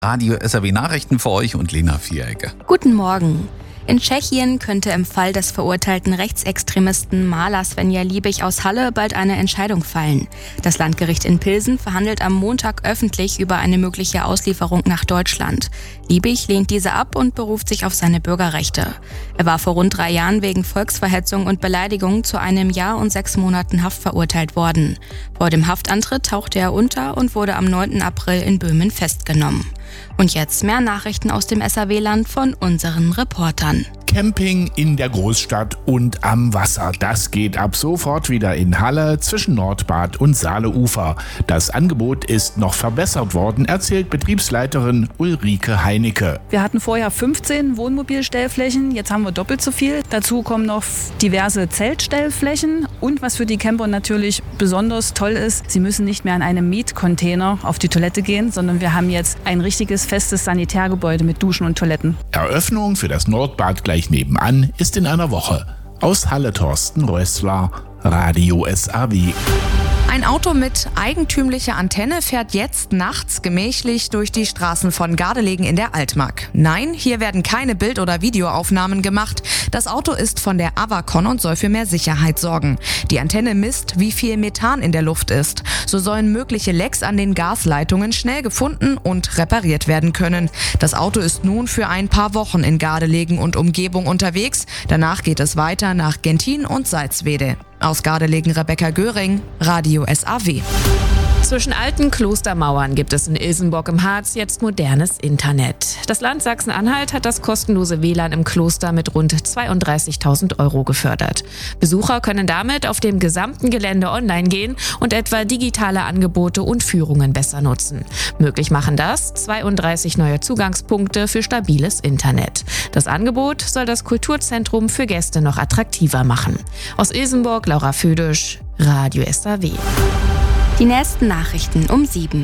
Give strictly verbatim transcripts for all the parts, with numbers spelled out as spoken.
Radio S R W Nachrichten für euch und Lena Vierecke. Guten Morgen. In Tschechien könnte im Fall des verurteilten Rechtsextremisten Maler Svenja Liebig aus Halle bald eine Entscheidung fallen. Das Landgericht in Pilsen verhandelt am Montag öffentlich über eine mögliche Auslieferung nach Deutschland. Liebig lehnt diese ab und beruft sich auf seine Bürgerrechte. Er war vor rund drei Jahren wegen Volksverhetzung und Beleidigung zu einem Jahr und sechs Monaten Haft verurteilt worden. Vor dem Haftantritt tauchte er unter und wurde am neunten April in Böhmen festgenommen. Und jetzt mehr Nachrichten aus dem S R W-Land von unseren Reportern. Camping in der Großstadt und am Wasser. Das geht ab sofort wieder in Halle zwischen Nordbad und Saaleufer. Das Angebot ist noch verbessert worden, erzählt Betriebsleiterin Ulrike Heinecke. Wir hatten vorher fünfzehn Wohnmobilstellflächen, jetzt haben wir doppelt so viel. Dazu kommen noch diverse Zeltstellflächen und was für die Camper natürlich besonders toll ist, sie müssen nicht mehr an einem Mietcontainer auf die Toilette gehen, sondern wir haben jetzt ein richtiges festes Sanitärgebäude mit Duschen und Toiletten. Eröffnung für das Nordbad gleich nebenan ist in einer Woche. Aus Halle Thorsten Rössler, Radio S R W. Ein Auto mit eigentümlicher Antenne fährt jetzt nachts gemächlich durch die Straßen von Gardelegen in der Altmark. Nein, hier werden keine Bild- oder Videoaufnahmen gemacht. Das Auto ist von der Avacon und soll für mehr Sicherheit sorgen. Die Antenne misst, wie viel Methan in der Luft ist. So sollen mögliche Lecks an den Gasleitungen schnell gefunden und repariert werden können. Das Auto ist nun für ein paar Wochen in Gardelegen und Umgebung unterwegs. Danach geht es weiter nach Gentin und Salzwedel. Aus Gardelegen Rebecca Göring, Radio S R W. Zwischen alten Klostermauern gibt es in Ilsenburg im Harz jetzt modernes Internet. Das Land Sachsen-Anhalt hat das kostenlose W L A N im Kloster mit rund zweiunddreißigtausend Euro gefördert. Besucher können damit auf dem gesamten Gelände online gehen und etwa digitale Angebote und Führungen besser nutzen. Möglich machen das zweiunddreißig neue Zugangspunkte für stabiles Internet. Das Angebot soll das Kulturzentrum für Gäste noch attraktiver machen. Aus Ilsenburg, Laura Födisch, Radio S R W. Die nächsten Nachrichten um sieben.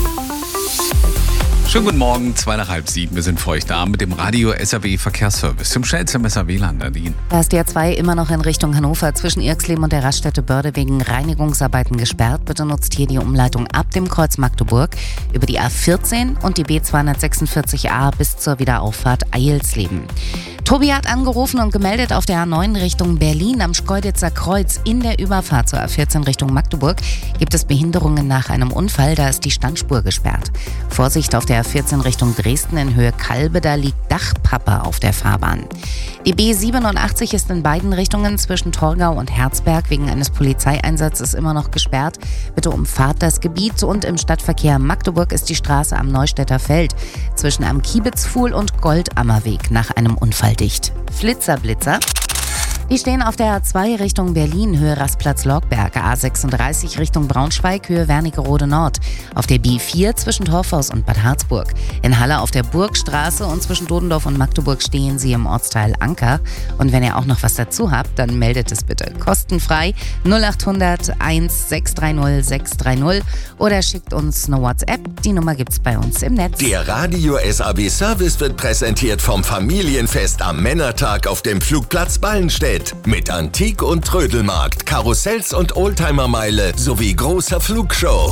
Schönen guten Morgen, zwei nach halb sieben. Wir sind für euch da mit dem Radio S R W Verkehrsservice zum schnellsten S R W-Land, Nadine. Da ist die A zwei immer noch in Richtung Hannover zwischen Irxleben und der Raststätte Börde wegen Reinigungsarbeiten gesperrt. Bitte nutzt hier die Umleitung ab dem Kreuz Magdeburg über die A vierzehn und die B zweihundertsechsundvierzig A bis zur Wiederauffahrt Eilsleben. Tobi hat angerufen und gemeldet, auf der A neun Richtung Berlin am Schkeuditzer Kreuz in der Überfahrt zur A vierzehn Richtung Magdeburg gibt es Behinderungen nach einem Unfall, da ist die Standspur gesperrt. Vorsicht auf der A vierzehn Richtung Dresden in Höhe Kalbe, da liegt Dachpappe auf der Fahrbahn. Die B siebenundachtzig ist in beiden Richtungen zwischen Torgau und Herzberg wegen eines Polizeieinsatzes immer noch gesperrt. Bitte umfahrt das Gebiet und im Stadtverkehr Magdeburg ist die Straße am Neustädter Feld zwischen am Kiebitzpfuhl und Goldammerweg nach einem Unfall dicht. Flitzer, Blitzer. Die stehen auf der A zwei Richtung Berlin, Höhe Rastplatz-Lorgberg, A sechsunddreißig Richtung Braunschweig, Höhe Wernigerode Nord. Auf der B vier zwischen Torfhaus und Bad Harzburg. In Halle auf der Burgstraße und zwischen Dodendorf und Magdeburg stehen sie im Ortsteil Anker. Und wenn ihr auch noch was dazu habt, dann meldet es bitte kostenfrei null achthundert eins sechs drei null sechs drei null oder schickt uns eine WhatsApp. Die Nummer gibt's bei uns im Netz. Der Radio S R W Service wird präsentiert vom Familienfest am Männertag auf dem Flugplatz Ballenstedt. Mit Antik- und Trödelmarkt, Karussells und Oldtimermeile sowie großer Flugshow.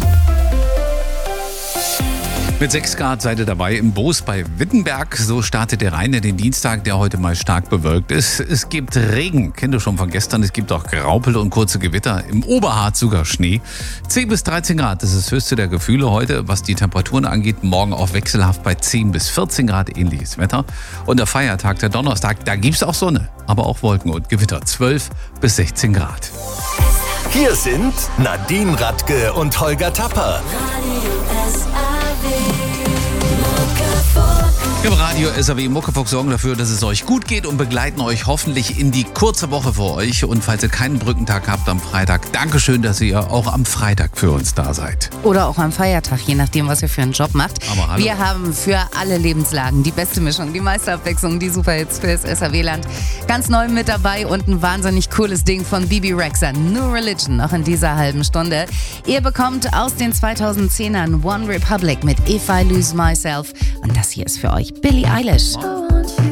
Mit sechs Grad seid ihr dabei im Boos bei Wittenberg. So startet der Rhein in den Dienstag, der heute mal stark bewölkt ist. Es gibt Regen, kennt ihr schon von gestern. Es gibt auch Graupel und kurze Gewitter. Im Oberharz sogar Schnee. zehn bis dreizehn Grad, das ist das höchste der Gefühle heute. Was die Temperaturen angeht, morgen auch wechselhaft bei zehn bis vierzehn Grad, ähnliches Wetter. Und der Feiertag, der Donnerstag, da gibt's auch Sonne, aber auch Wolken und Gewitter. zwölf bis sechzehn Grad. Hier sind Nadine Radke und Holger Tapper. Im Radio S R W Muckefuck sorgen dafür, dass es euch gut geht und begleiten euch hoffentlich in die kurze Woche für euch. Und falls ihr keinen Brückentag habt am Freitag, Dankeschön, dass ihr auch am Freitag für uns da seid. Oder auch am Feiertag, je nachdem, was ihr für einen Job macht. Aber hallo. Wir haben für alle Lebenslagen die beste Mischung, die meiste Abwechslung, die Superhits für das S R W-Land. Ganz neu mit dabei und ein wahnsinnig cooles Ding von Bibi Rexha, New Religion, noch in dieser halben Stunde. Ihr bekommt aus den zweitausendzehnern One Republic mit If I Lose Myself. Und das hier ist für euch Billie Eilish.